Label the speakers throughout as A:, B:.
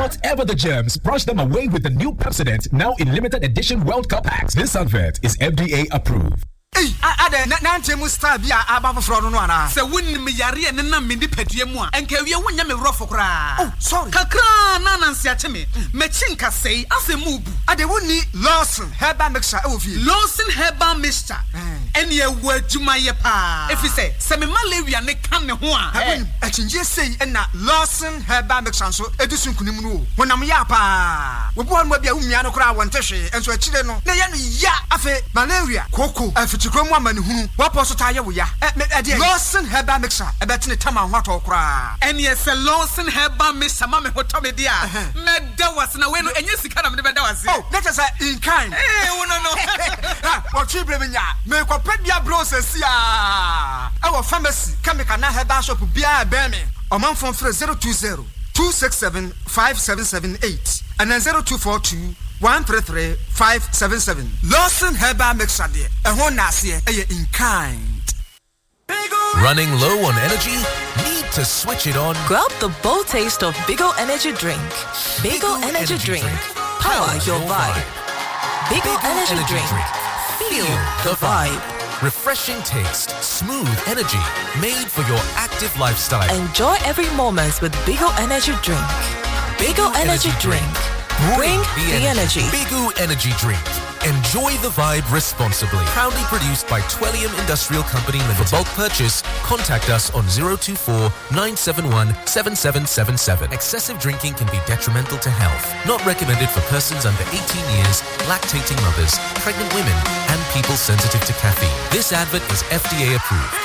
A: Whatever the germs, brush them away with the new Pepsodent, now in limited edition World Cup packs. This advert is FDA approved.
B: Hey, Nante Musta be above from one. So wouldn't me yari and then me petuemua and carry a one yammy rough. Oh, sorry. Kakra Nanansia to me. Mechinka say, as a move. I wouldn't need Lawson, Herba mixture of you. Lawson Herba mixture. And your word to my pa. If you say, Semi Malaria, ne come no one. I can just say, and not Lawson Herba mixture, so Edison Kunimu. When I'm yapa. We born with your Umiano crowd one teshe, and so a children. Nayan ya afe malaria. Coco, a woman who was a tire we are. Lawson Herba mixer, a better time on what or cry. And yes, a Lawson Herba mixer, Mamma, what Tommy dear. There was no way, and you see kind of the better. Oh, let us in kind. Eh, what you bring ya? Make a pedia broses, ya. Our pharmacy, Kamikana Herba shop, Bia Berme, a month from 020 267 5778 and then 0242 133-577. Lawson Herba mixer dear. And one nasia in kind.
C: Running low on energy? Need to switch it on?
D: Grab the bold taste of Bigo Energy Drink. Bigo Energy Drink. Power your vibe. Bigo Energy Drink. Feel the vibe.
C: Refreshing taste, smooth energy, made for your active lifestyle.
D: Enjoy every moment with Bigo Energy Drink. Bigo Energy Drink. Bring the energy.
C: Bigo Energy Drink. Enjoy the vibe responsibly. Proudly produced by Twellium Industrial Company Limited. For bulk purchase, contact us on 024-971-7777. Excessive drinking can be detrimental to health. Not recommended for persons under 18 years, lactating mothers, pregnant women, and people sensitive to caffeine. This advert is FDA approved.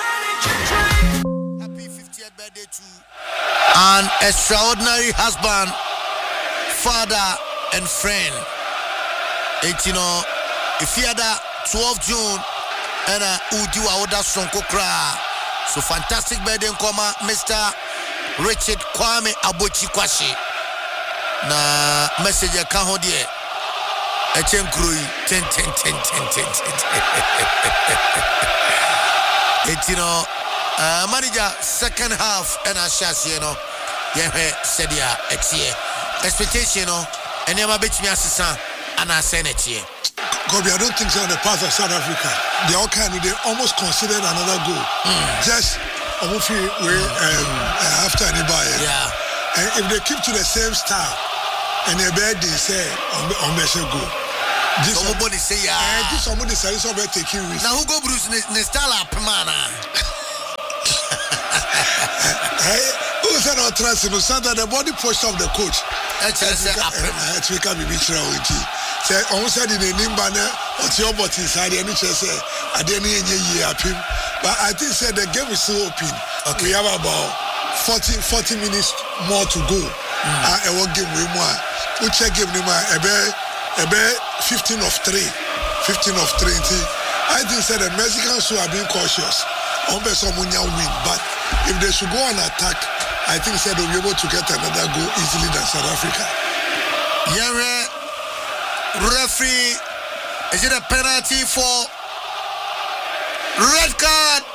E: Happy 50th birthday to an extraordinary husband, father and friend. It's if you had 12 June and Udu Aoda Sonko Kra. So fantastic birthday Nkoma, Mr. Richard Kwame Abochi Kwashi. Na message ya kaho die. Echem krui 10. It's manager second half and Ashas Sedia Exie. Expectation and never bet me assistant and I send it here.
F: Kobe, I don't think so on the path of South Africa. They all they almost considered another goal. Just after anybody.
E: Yeah.
F: And if they keep to the same style and they bet they say on Messi goal.
E: Somebody say
F: somebody say somebody taking risk.
E: Now who go Bruce Nestala Pamana?
F: Who said our trust in the body posture of the coach? It's become a bit say almost said in a Nimbana, what's your bot inside any chess? I didn't hear him. But I think said the game is so open. Okay. We have about 40 minutes more to go. I won't give me more. We check him a 15 of 3. 15 of 3. I think said the Mexicans who are being cautious. Someone win, but if they should go on attack, I think said they'll be able to get another goal easily than South Africa.
E: Yeah, referee, is it a penalty for red card?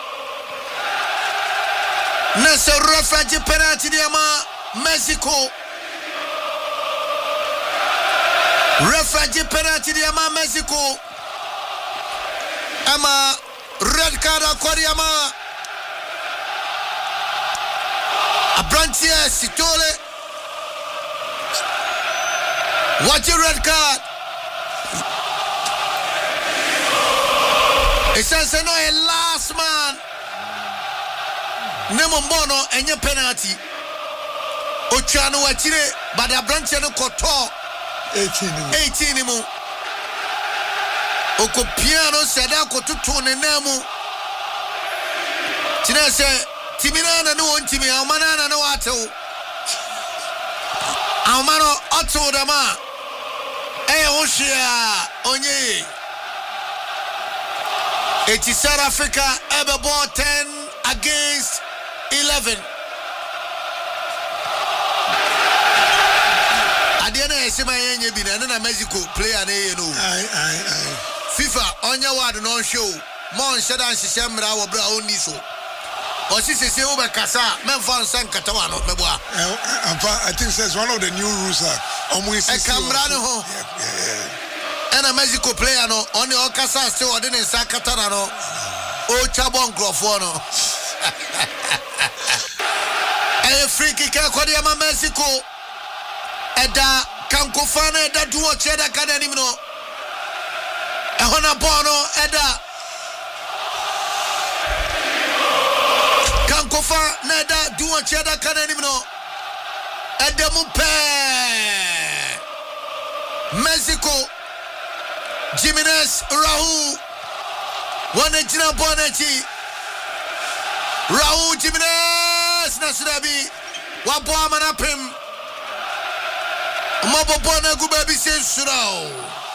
E: Nasa referee penalty diama Mexico. Referee penalty diama Mexico. Ama red card Aquariama. Abrantia Sitole. Watch your red card. It says no a last man. Nemo Bono and your penalty. Ochano Achire, but Abrantia no Koto 18 mu. Okopiano Sadako to Tone Nemo. Tina say Timina no one Timmy, Almanana no Ato. Almano Otto Dama. Oshia Onye. It is South Africa ever ball 10 against 11. Adiana Esema Yenye Binana Mexico play an FIFA on your word no show. Mon Shadan Shamra or Brown Niso. Or she says, over Casa, Memphis San Catawano, Meboa.
F: I think that's one of the new rules. Almost a Cambrano.
E: And a Mexico player, no, only Ocasa still didn't San Catarano. Oh, Chabon Grofono. A free kick, Aquadiama Mexico. Eda Cancofana, that duo Cheddar Cananimo. A Honabono, Eda. Kankofa neda duo cheda kananimno Edemupe Mexico Jimenez Raul Wanejina Bonechi Raul Jimenez Nasrabi Wabwa Manapim Mobobona Gubabi Sensuro.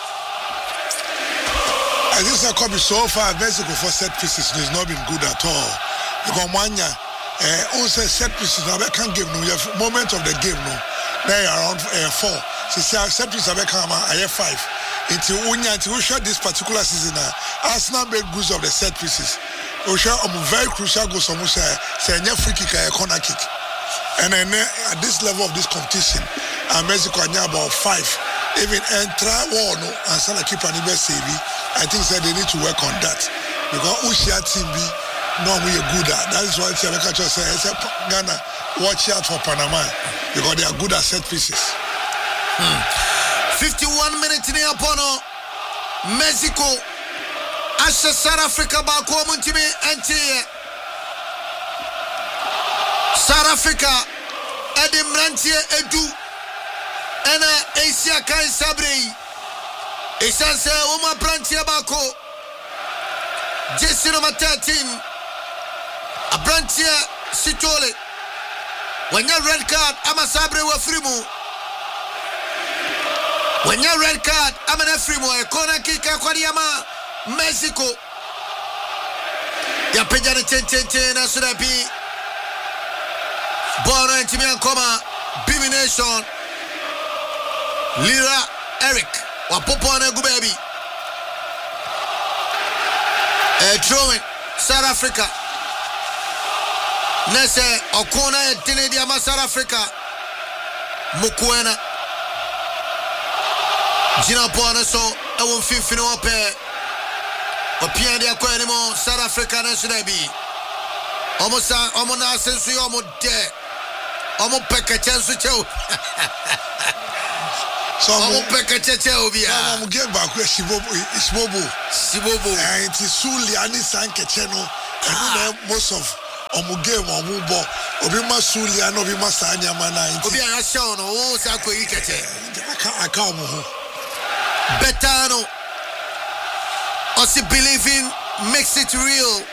F: I think that could be so far Mexico for set pieces has not been good at all. Because Manya, also set pieces, I can't give no moment of the game. No, they are around 4. She said, set pieces, I have 5. Until we shot this particular season, Arsenal made good of the set pieces. We shot very crucial goals. Say, free kick, a corner kick. And then at this level of this competition, Mexico are about 5. Even enter war, no, and Sana keep an best save. I think that they need to work on that. Because Ushia team be. No, we are good at. That is why Tiamekacho says, Ghana, watch out for Panama because they are good at set pieces.
E: 51 minutes in Apono, Mexico, Asha South Africa, Bako Muntime, Antie, South Africa, Edim Rantie, Edu, Ena Asia Kai Sabri, Esanse, Uma Brantie Bako, Jesse number 13. Abrantia Sitole. When you red card, I'm a sabre wa frimu. When you red card, I'm an frimu. A corner kick, Aquadiama, Mexico. Ya pejana 10 na should be Bono and Timian Coma, Bibi Nation, Lira Eric, Wapopona Gubabi. Throwing South Africa. Nese Okona Dinedia South Africa. Mukwena. Gina Bona so I won't feel no pair. Opia de Aquanimo, South Africa National be. Almost Omona sense you almost there. Almost peck a chance to tell.
F: So
E: I'm back at Chelsea.
F: I'm get back where Sibobo. And it is Suli and his Sankacheno. And most of Omugame or Mubo, Obima Suli and Obima Sanya Mana.
E: Obia Shon, oh, Sako Ikate.
F: I can't.
E: Betano. Also believing makes it real.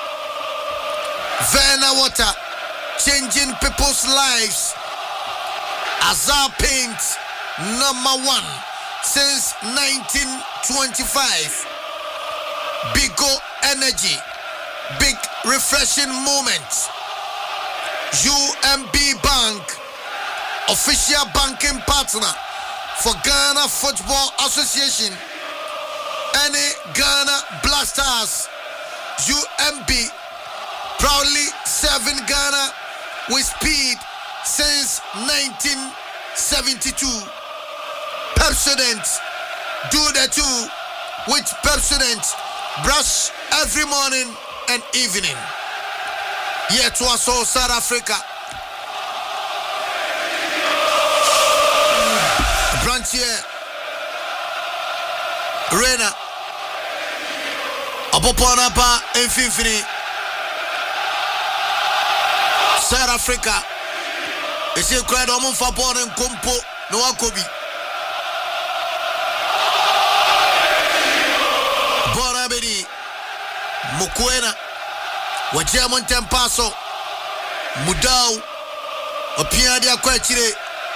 E: Verna Water, changing people's lives. Azar Paint. Number 1 since 1925. Bigo Energy, big refreshing moments. UMB Bank, official banking partner for Ghana Football Association. Any Ghana Blasters, UMB proudly serving Ghana with speed since 1972. Pepsodent, do the two with Pepsodent. Brush every morning and evening. Yet to us all South Africa. Branch here. Rena. Aboponapa Infinity. South Africa. Is he cried on Fabon and Kumpo Noakobi? Bonabedi Mukwena Wajamon Tempaso Mudau Opiadia Quachire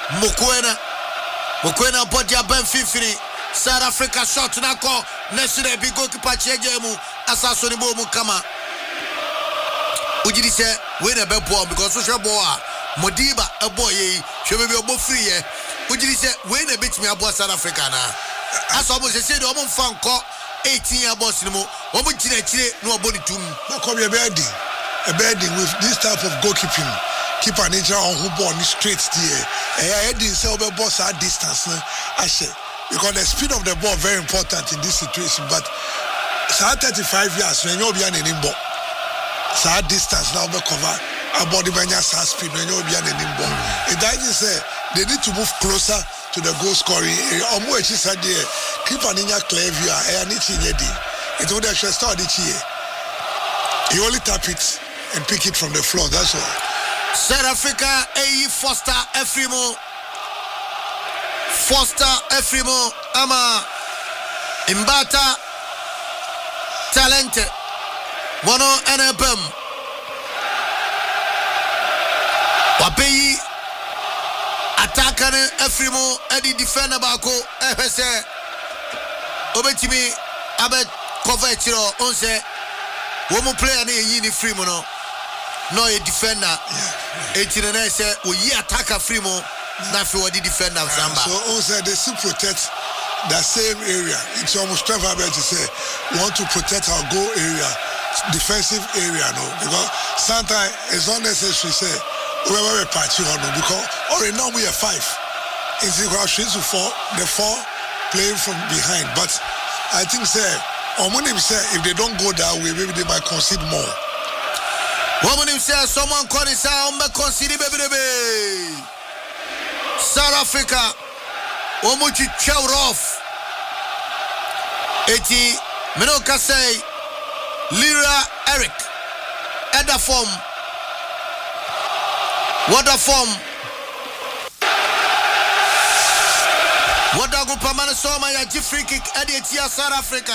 E: Mukwena Bodia Benfifini South Africa shot Nako National Bigo Pachemu Assasonibo Mukama Ujidi say win a bebo because social boa Modiba a boy should be a free Ujidi say win a bit me about South Africa now. As almost said almost fan call 18 year boss no one chile no body to
F: come your bedi a bedding with this type of goalkeeping. Keep an inch on who ball straight there. I didn't say over boss at distance. Because the speed of the ball very important in this situation. But 35 years when you'll be an nimbo. Distance now be cover. About the banya speed when you'll be an nimbo. It doesn't say they need to move closer to the goal scoring. Almost said there. Keep an inch clear view. It would actually start it here. You only tap it and pick it from the floor. That's all.
E: South Africa, A.E. Foster Efrimo. Ama Imbata Talente. Wano NFM. Wapeyi attacker Efrimo Eddie defender bako FSA. Obetimi abe cover chiro onse. Womo player na yini Frimo no a defender. Etinene say we attacker Frimo na fi wadi defender Samba.
F: So also they still protect that same area. It's almost travel to say we want to protect our goal area, defensive area because sometimes it's not necessary say whoever we party or no because already now we are 5. It's because to 4, the 4 playing from behind. But I think say if they don't go that way, maybe they might concede more.
E: Woman says someone calling sound concede baby. South Africa, Omuchi Chowroff. Eti Menoka say Lira Eric Edda form. What a form. What a group of man saw my free kick Edia South Africa.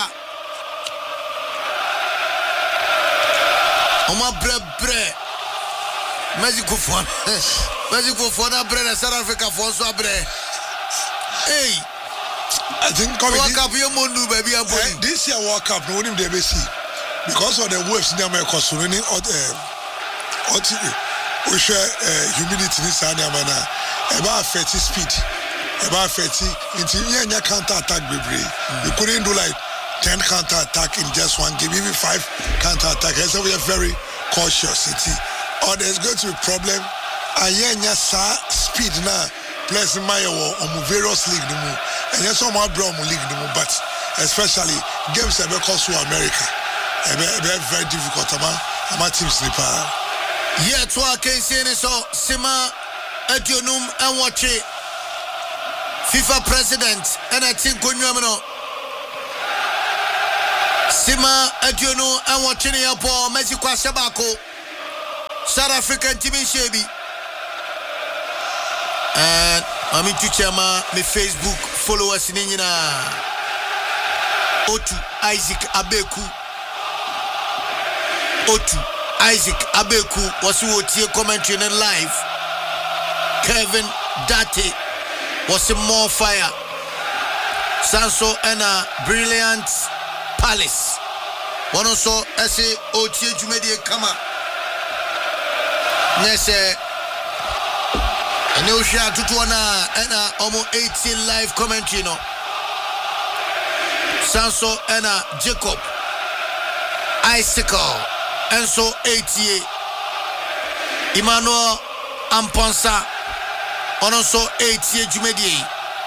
E: Oma bre Mexico for na bre South Africa for so bre. Hey,
F: I think
E: World Cup you mondu baby
F: this year World Cup no him dey see because of the waves in America surrounding we share humidity in Sanyamana about 30 speed about 30 until you counter attack baby. You couldn't do like 10 counter attack in just one game, even 5 counter attack. So we are very cautious. Or there's going to be problem. Ayenya sa speed na plus my on various league no more. And yes, some more brown league no more. But especially games that cost to America, very difficult. Ama team sleeper.
E: Yeah, to our case so Sima Adionum and watch it. FIFA president and I think Kunyamino. Sima Adiono and watching your ball, Mexico Sabako, South African Timmy Shebi. And I'm in Tuchama, my Facebook followers in India. Otu Isaac Abeku. Otu Isaac Abeku was who would hear commentary in live. Kevin Date was a more fire. Sanso and a brilliant. Palace. One also say Otie Jumedi Kama. Nese Neusha Tutuana and almost 18 live commentary no. Sanso and Jacob Icicle and so 88 Emmanuel Amponsa on also 88 Jumedi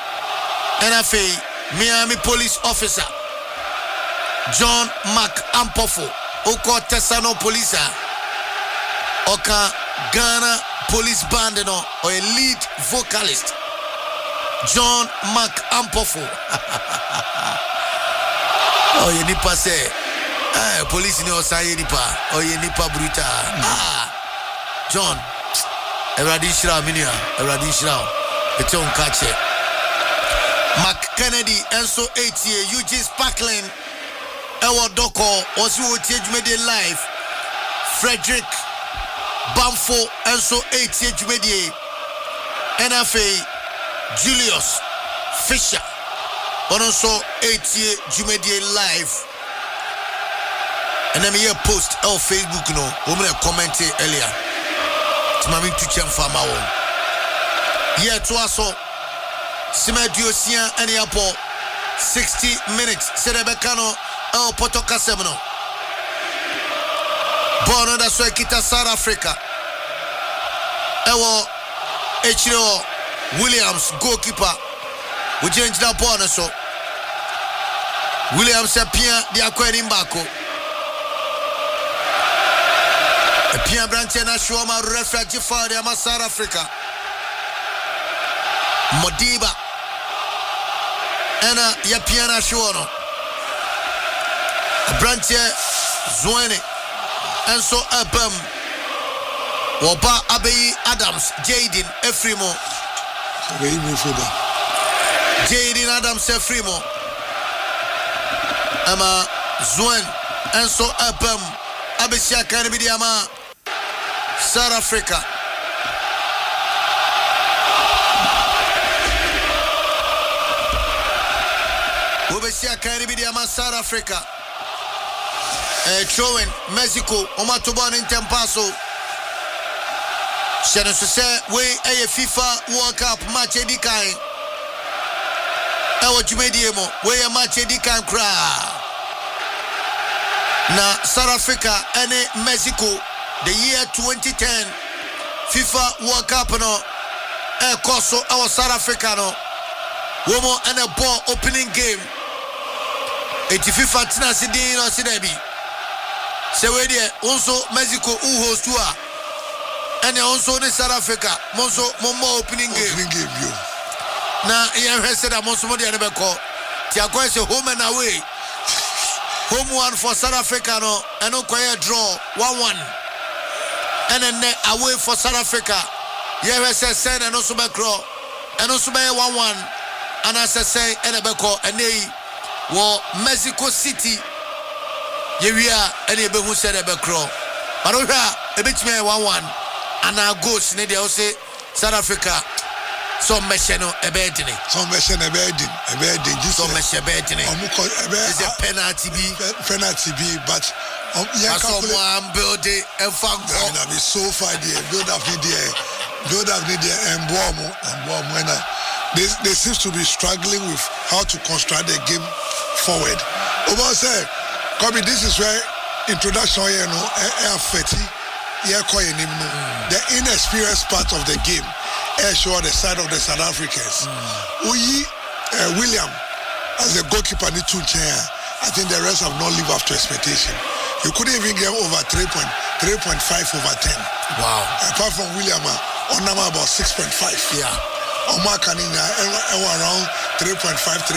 E: NFA Miami police officer John Mac Ampofo, Oko Tessano Police, Oka Ghana Police Band, or a lead vocalist, John Mac Ampofo. Oh, you nipa say, police in your side, nipa, oh, you nipa bruta. John, Eradishra Minia, Eradishra, it's on catch it. Mac Kennedy, and so 8 Eugene Sparkling. Ewa Doko was who change media live. Frederick Bamfo and so 8 media. NFA Julius Fisher on also 8 media live. And then me post on Facebook no. Woman commented earlier. To mami to cham farmer one. Yeah, to us so. Simedio Sian and Yapo 60 minutes. Serebekano. El Potoka Semino. Bono da so kita South Africa. Ewo Echiro Williams goalkeeper. We change that Bono so. Williams appear the Aquarium Bako. Appear branch and Ashwama refugee for the South Africa. Modiba. Ena Yapiana Shuono. Branch Zwane. And so Woba Abbey Adams, Jaden Efrimo. Jaden Adams Efrimo. Ama Zwan and so Abesia Kanibidiama South Africa. Abesia Kanibidiama South Africa. Throwing Mexico, Omatobon in Tempaso. Shannon say, we a FIFA World Cup match edikai. Ewo Jumediemo, we a match edikan kra. Na South Africa and Mexico, the year 2010 FIFA World Cup no. Koso our South Africa no. Womo and a ball opening game. 80 FIFA tina sidin or sidebi. So we there also Mexico who host to her. And also in South Africa, Monso Momo opening game. Now, I said that Monso Modi never call. Tiago is a home and away. Home one for South Africa, no, and no quiet draw 1-1. And then away for South Africa. Yeah, send and also back row. And also by 1-1. And as I say, and a back and they were Mexico City. Yeah, we are any who said a back row. But we are a bit me 1-1. And our ghost, they say South Africa. Some machino a bedini.
F: Some machine a bedin.
E: Some machine bedini. It's a penalty B.
F: Penalty B, but
E: someone build it and fuck
F: up. Be so far there. Build up the and bomb when they seem to be struggling with how to construct the game forward. Oba say, Kobe, this is where introduction here, air fatty. The inexperienced part of the game show the side of the South Africans. William, as a goalkeeper, need to chair. I think the rest have not lived up to expectation. You couldn't even get over 3.5 over 10.
E: Wow.
F: Apart from William, on number about 6.5.
E: Yeah.
F: Omar Kanina, around 3.5, 3.7.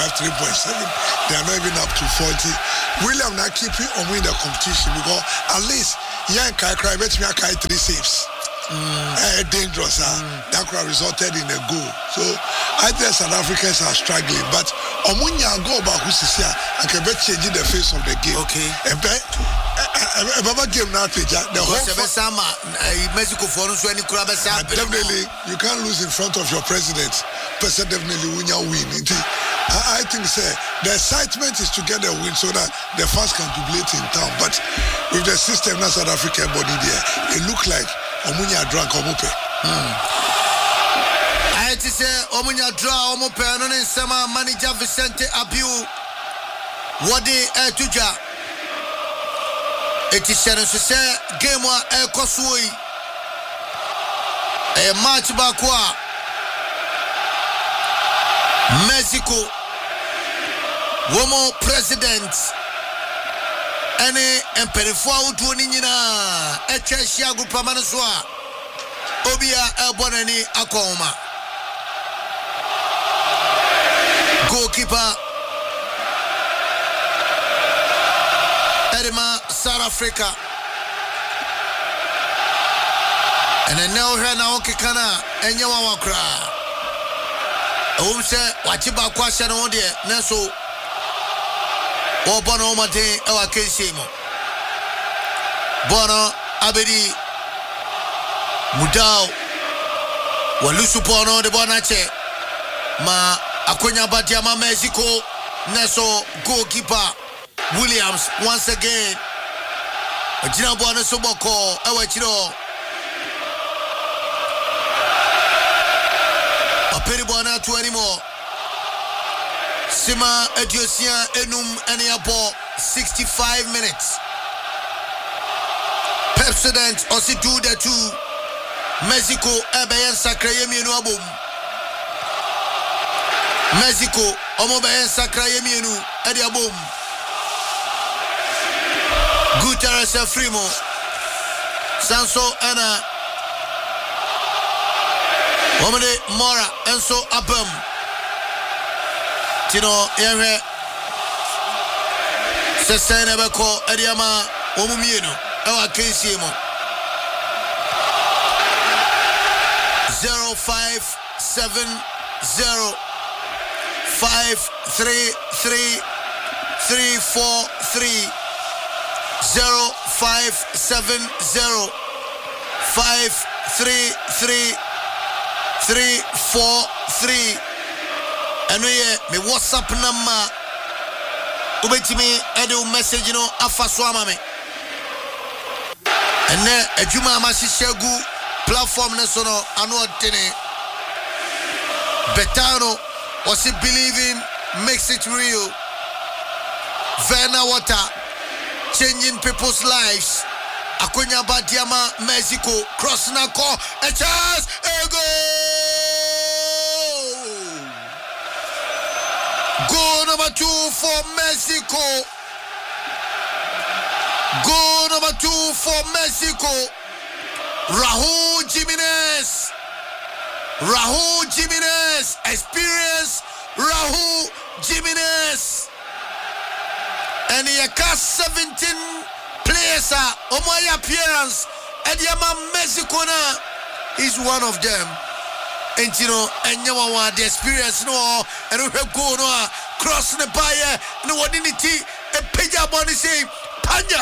F: They are not even up to 40. William now keeping on winning the competition because at least Yan Kai cry, bet me I carry 3 saves. Dangerous. That crowd resulted in a goal. So I think South Africans are struggling, but Omunya go back who's here and can bet changing the face of the game.
E: Okay.
F: Baba game now, the whole
E: Mexico for us when you grab a
F: definitely you can't lose in front of your president. President definitely win. I think the excitement is to get a win so that the fans can jubilate in town. But with the system now South African body there, it look like Omunya drunk Omope.
E: I to say Omunya draw Omope and then some manager Vicente Abiu. What the Tuja? It is said to say game one Kosui. A match bakwa Mexico Womo president Ene Emperifua Utuninina Echeshia Gupamanswa Obia Elbonani Akoma goalkeeper Edema South Africa. And then now here now Kikana and Yawakra. Say Wachiba question on there, Neso or Bono Mate or Kensimo Bono Abedi Mudao Walusu Bono de Bonache Ma Akunya Batiama Mexico Neso goalkeeper Williams once again. Ojina Bono Soboko Awachiro Peribona to anymore. Sima Ediosia Enum Eniapo 65 minutes. Pepsodent also do the two. Mexico Ebeyen Sakra Yemienu abom. Mexico Omobeyen Sakra Yemienu edi abom. Gutierrez Frimo Sanso Ana Omede Mora Enso Abam Tino Ewe Sesene Beko Ediama Omumienu Ewa Kensiemo 0570 533 343 0570 533 343 Eno ye me WhatsApp number ubetimi edu message no afa so ama me ene adwuma amashisegu platform ne so no ano odene Betano was he believing makes it real. Verna Water changing people's lives. Akonya Badiama Mexico crossing a call a chance a goal number 2 for Mexico. Goal number 2 for Mexico. Raúl Jimenez, experience Raúl Jimenez. And he has 17 players on my appearance at Yama Mexico. He's one of them. And you know, and you want the experience no, and we have go no crossing the buyer, no one in the tea, a pija body say, Panja.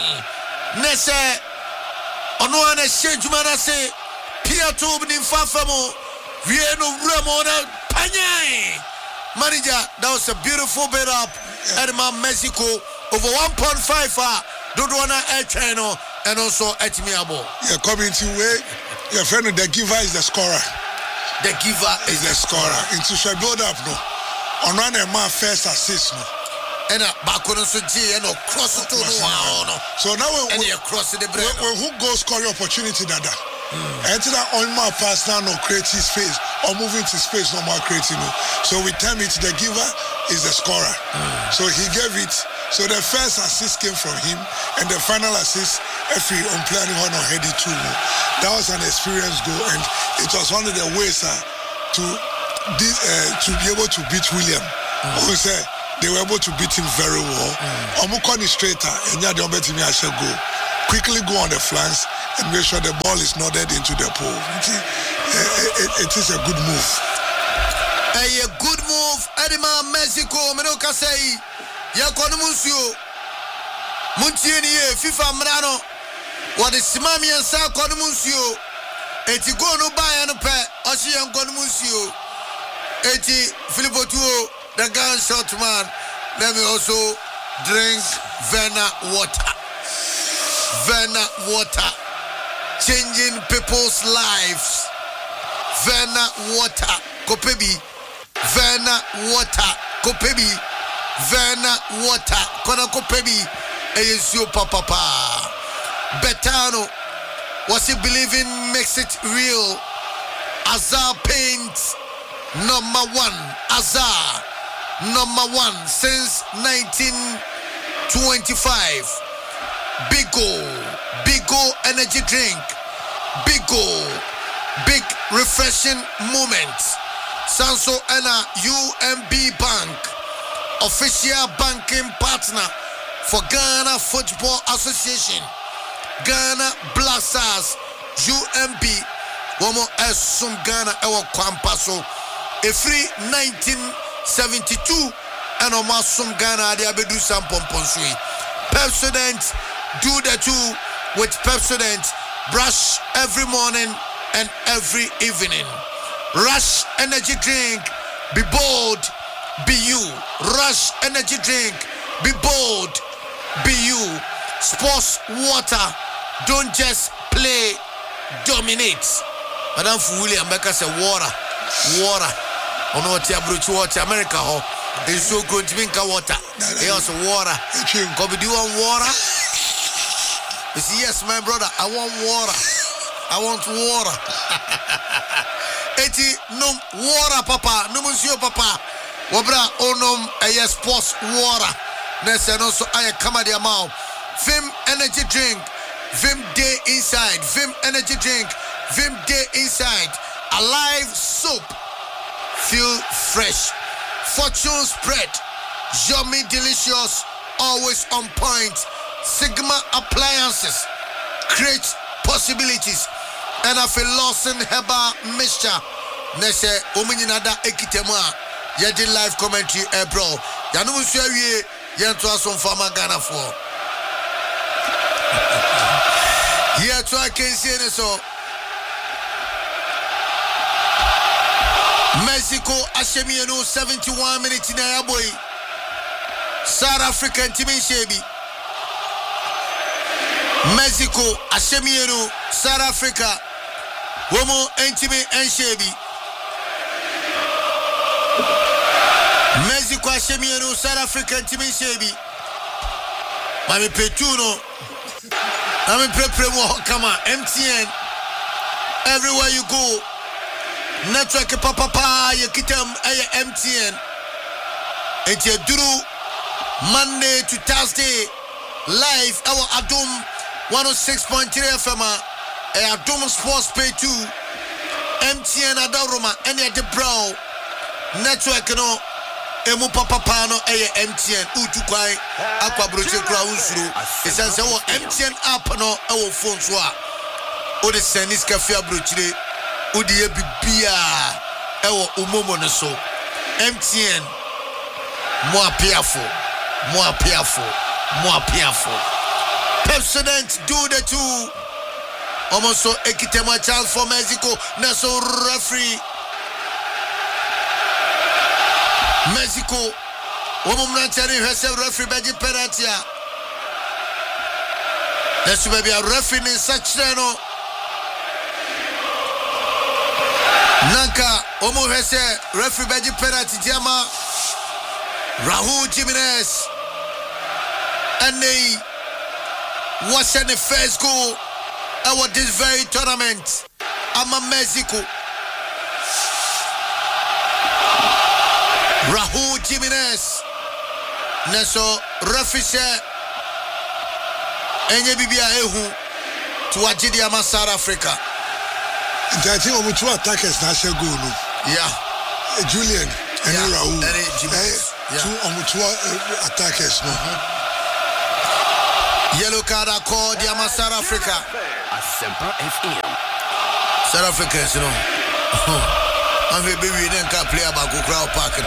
E: Nesse, on one exchange man, I say, Pia Tobin in Fafamo, Vieno Ramona, Panya. Manager, that was a beautiful bit up at Mexico, over 1.5 Dodwana Air Channel, and also at Miabo.
F: You're coming to way, your friend, the giver is the scorer.
E: The giver is the scorer.
F: Into shall build up no. On one man first assist no.
E: And back on so G and cross it to no.
F: So now we
E: cross the break.
F: Who goes score opportunity that? Enter that on my pass now no creating space or moving to space no more creating no. So we tell it the giver is the scorer. So he gave it. So the first assist came from him and the final assist every on planning on headed to. That was an experience goal and it was one of the ways to be able to beat William. Who said they were able to beat him very well. Omukoni straighter and yeah, the me I shall go. Quickly go on the flanks and make sure the ball is nodded into the pole. It is a good move.
E: A good move. Edema Mexico, Menoka say, Yakonumusio Muntieni, FIFA Mrano, what is Simami and Sa Konumusio, Eti go no buy and a pair, Ocean Konumusio, Eti Filippo Tuo, the gunshot man. Let me also drink Verna water. Verna water, changing people's lives. Verna water, Kopebi. Verna water, Kopebi. Verna water, Kona Kopebi. Eyesio Papa. Betano, was he believing makes it real. Azar paints number 1. Azar number 1 since 1925. Bigo energy drink. Big refreshing moment. Sanso Ena UMB Bank, official banking partner for Ghana Football Association. Ghana Blasters UMB. Womo esum Ghana ewa kwampaso. A free 1972 and omasum Ghana de abedu sampomponsui. Pepsodent. Do the 2 with Pepsodent. Brush every morning and every evening. Rush energy drink. Be bold. Be you. Rush energy drink. Be bold. Be you. Sports water. Don't just play. Dominate. Madam William Becker said water. On what you approach water. America. It's so good to drink water. He also water. Go be doing water. You see, yes, my brother, I want water. I want water. Eti num water, papa. Numusio, papa. Wabra onom a sports water. Nessa no so I come at the amount. Vim energy drink. Vim day inside. Vim energy drink. Vim day inside. Alive soap. Feel fresh. Fortune spread. Yummy delicious. Always on point. Sigma appliances. Create possibilities. And I feel Lawson Heba mixture. Nese ominada ekitema. Yedi live commentary bro. Yanu muswe yento asom fama Ghana for. Here to I can see it so. Mexico Ashemiano 71 minutes in a boy. South African team in Shebi. Mexico Ashemiano South Africa. Womo Entime and Shebi. Mexico Ashemiano South African team in Shebi. Mami Petuno. I'm in prepare. Come on, MTN. Everywhere you go. Network papa you kitam MTN. And you do Monday to Thursday live our Adum 106.3 FM Adum Sports Pay 2 MTN Adaroma and the bro network no emu papa no MTN utukwai akwa broche kura unsuru esanse wo MTN app no our phone so a o de senis cafe abrochire o de bibia ewo umomo no so MTN mo apiafo President do the two almost so ekitema chance for Mexico na so referee Mexico woman tell herself referee beji penalty let's be a referee in such no Nanka omo herself referee beji penalty jama Raul Jimenez and they was in the first goal of this very tournament. I'm a Mexico. Raul Jimenez Neso referee enye bibia ehu to wajidi ama South Africa.
F: I think omu two attackers na share goal no.
E: Yeah.
F: Julian and Raul.
E: Two
F: two attackers no.
E: Yellow card called Yama South Africa. South Africans, you know. I'm a baby then can't play about go crowd parking.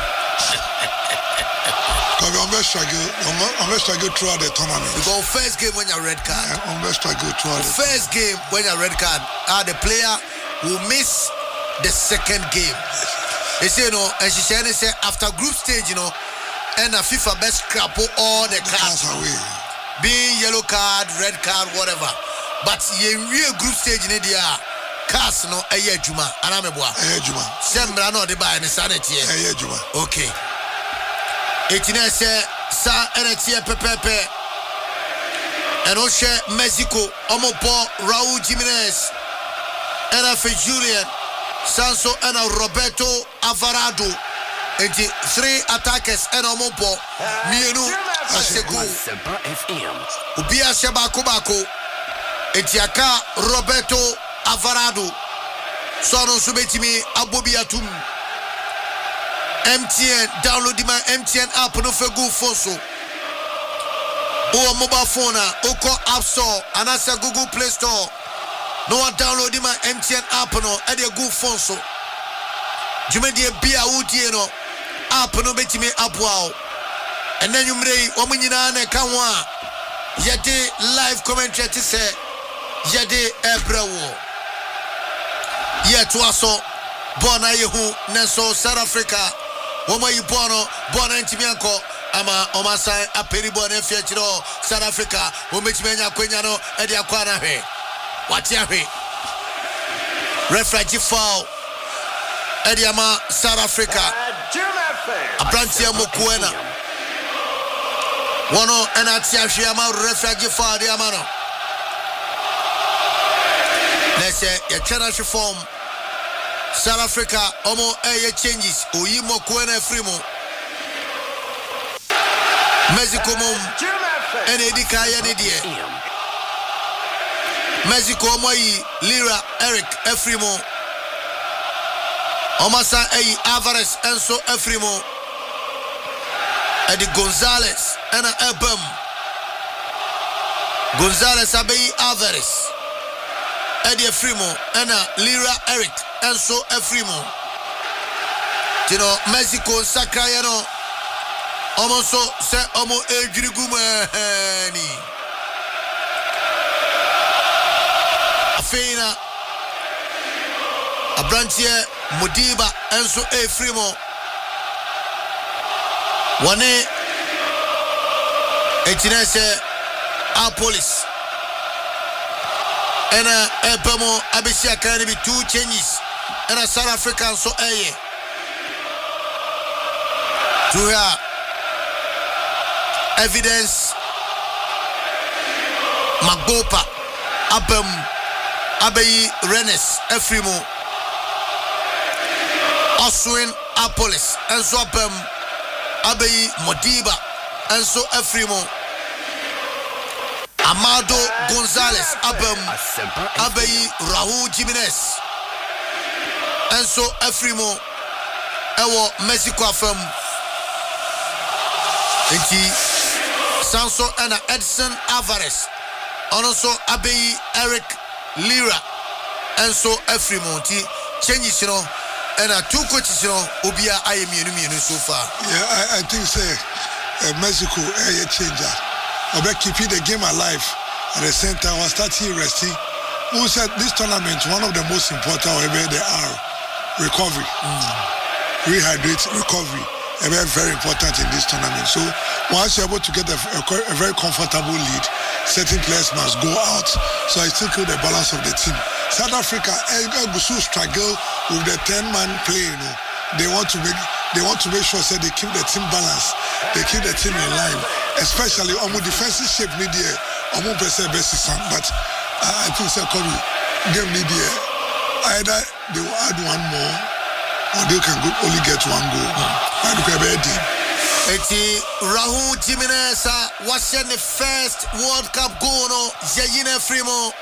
F: I'm struggle throughout the tournament.
E: You go first game when you're red card.
F: I'm struggle throughout the
E: first game when you're red card. The player will miss the second game. They say, you know, and she said after group stage, you know, and a FIFA best scrap all the cards
F: away.
E: Being yellow card, red card, whatever. But in real group stage in India, cards no a year juma, and I'm a boy.
F: Juma.
E: Sembra no de buy and sanity.
F: Juma.
E: Okay. 18 say sa energy pepe. And Oshe Mexico, Omopo, Raul Jimenez, and a Julian, Sanso, and a Roberto Alvarado. And the three attackers and Omopo, Mienu, Asegu, Ubia Shabakubako, Etiaka, Roberto Alvarado, Sono Subetimi, Abobiatum, MTN, download my MTN app, no for good fosso. Or mobile phone, or call App Store, and that's a Google Play Store. No one downloading my MTN app, no, and a good phone so. You made the beer out, you know. App no bet me up wow. And then you may Ominina Kawa Yade live commentary to say Yade Ebrewo. Yet also Bona Yehu Neso South Africa. Woma Yubono, Bona Intimianco, Ama Omasai, a Peribon Fiatino, South Africa, who makes Mena Queniano, and the Aquana. What's your refugee foul? Ediama South Africa. Abrantia Mokuena. Wano and Atia Shiama refugee for the Amano. Let's say a channel form. South Africa, Omo changes. Oyimo Kwena Frimo. Mexico mom. Enedika Yanidie. Mexico Moi Lira Eric Efrimo. Omasa Alvarez Enzo Efrimo. Eddie Gonzalez and Ebem. Gonzalez Abeyi Alvarez. Eddie Efrimo and Lira Eric Enzo Efrimo. You know, Mexico Sacrayano. Almost so say almost Ejrigumani. Afena Abrantie Modiba Enzo Efrimo. Wane Etinese Apolis. And Ebemo Abisia can be 2 changes. And a South African so to her evidence Magbopa Abem Abeyi Rennes Efrimo Oswin Apolis and so Abem Abeyi Modiba and so Efrimo Amado Gonzalez Abem Abeyi Raul Jimenez and so Efrimo Ewo Mexico Afem Enti Sanso and Edson Alvarez also Abeyi Eric Lira and so Efrimo Ti changes and 2 coaches Obia IMU so far.
F: Yeah, I think say Mexico a changer. About keeping the game alive at the same time, was starting resting. Who said this tournament, one of the most important, wherever they are, recovery. Rehydrate, recovery. Very important in this tournament. So once you're able to get a very comfortable lead, certain players must go out. So I think the balance of the team. South Africa struggle with the 10-man play. They want to make sure that they keep the team balanced. They keep the team in line. Especially on the defensive shape media, on the best. But I think game media either they will add 1 more or they can only get 1 goal.
E: Raul Jimenez was in the first World Cup goal. No, Yayine Frimo.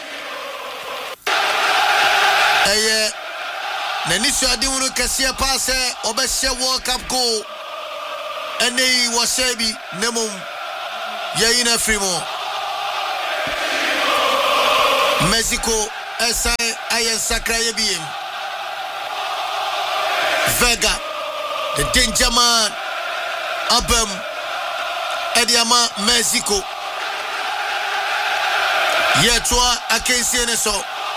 E: Nanisha Adiwunu Kasia Passe Obeshe World Cup goal. And they was Sebi Nemum Yayine Frimo. Mexico Esai Ayen Sakraye Biem. Vega, the danger man. Abem Ediama Mexico. Yetwa Akensi Neso.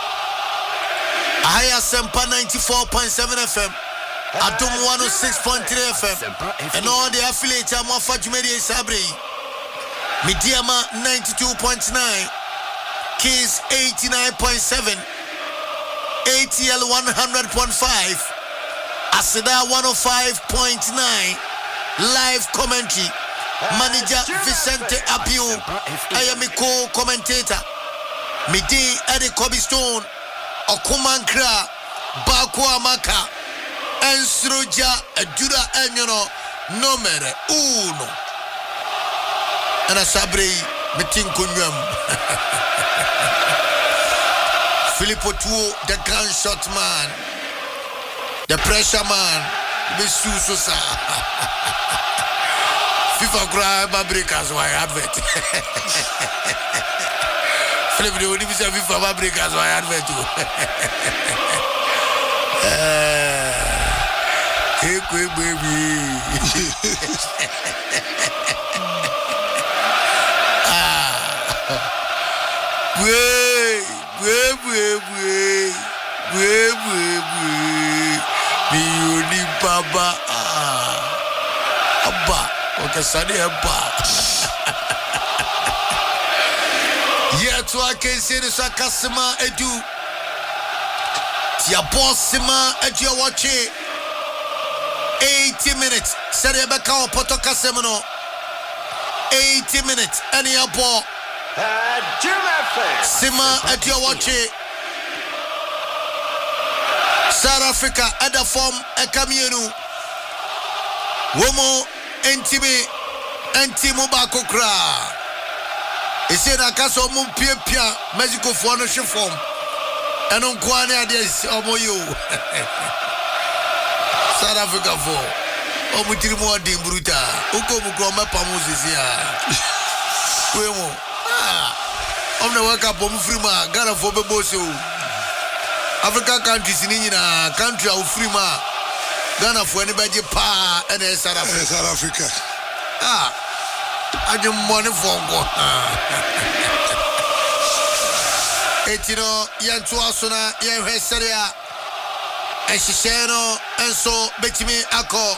E: Ahaya Sempa 94.7 FM. Adum 106.3 FM. And all the affiliates are more Fajumedi Sabre. Mediama 92.9. Kiss 89.7. ATL 100.5. Asida 105.9. Live commentary. Manager Vicente Apio. I am a co-commentator. Midi Eddie Kobe Stone. Okumankra. Bakwa Maka. Ensroja Juda Enyono. Numero 1. And a Sabri Metin Kunyum. Filippo Tuo, the grand shot man. The pressure man. Besuso FIFA cry my breakers why advert. Philip the only FIFA my breakers why advert too. Hey quick baby. Biuni Baba Abba okay Sadi Abba Yet I can say this Akasima Edu Tia Bossima Edu Wachi 80 minutes Serebeka Potoka Semino 80 minutes any abo Sima Edu Wachi South Africa at the form a Kamienu Womo Entimu Bakokra. He said I can't so move Pia Mexico for no form. And on Kwane Ades Omoyo South Africa for Omutimo Dimbruta Uko Mukoma Pamuzia Wemo I'm the work up on Frima Ghana for Beboso African countries in India country of Frima Ghana for anybody pa and South
F: Africa.
E: I don't want to forget. Etino Yantuasuna Yanhesaria and Shishano and so Betimi Ako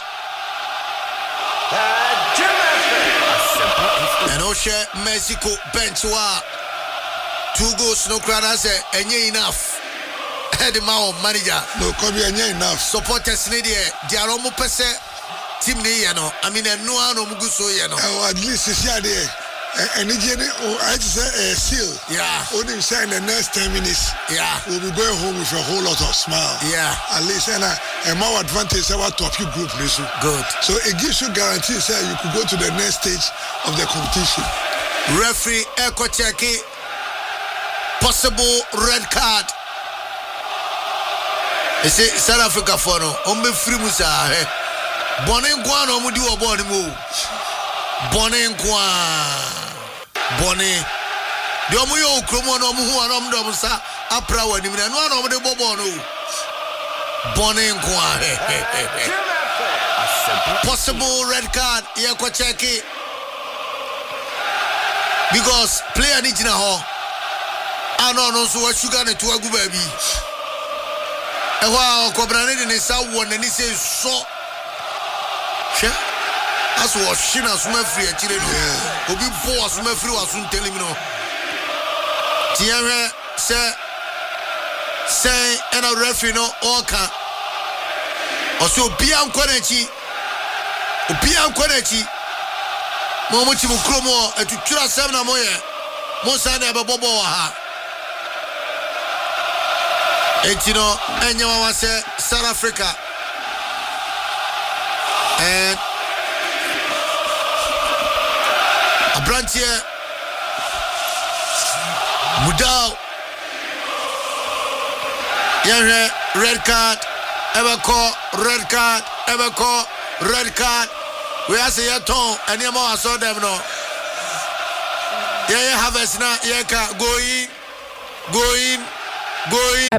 E: and Osha Mexico Benchua 2 goals no crowd has and enough. Head Mao manager.
F: No, come here enough.
E: Supporters need Diaromo Pese team Niano. I mean, no one Muguso Yano.
F: At least it's here there. And again, I just say seal.
E: Yeah.
F: Only say in the next 10 minutes.
E: Yeah.
F: We'll be going home with a whole lot of smile.
E: Yeah.
F: At least and more advantage about top you group.
E: Good.
F: So it gives you guarantees that you could go to the next stage of the competition.
E: Referee Eko Cheki. Possible red card. They say South Africa for no. Ombe free musa. Bonen kwa no mudi wa boni mu. Bonen kwa. Bonen. Di omu yo ukromo no mu huwa no mdo musa. Apra wa ni mina. Nwa no mudi bobo no. Bonen kwa. Possible red card. Ye kwa cheki. Because player ni jina ho. Ano no so wa sugar ne to agu baby. Ewa Kobrane ni sa won ni say so. She as was shina suma free akire no. Obi bo suma free wasun tell me no. Tiare say and a referee no oka. Oso obi ankonachi. Obi ankonachi. Mo mo chi mo kromo etutura sem na moye. Mo sa na bebobo wa ha. Etino Enyawa say South Africa and a branch here Mudal yeah, red card ever call red card ever call red card we are say ton and you more saw them no yeah harvest na yeah go in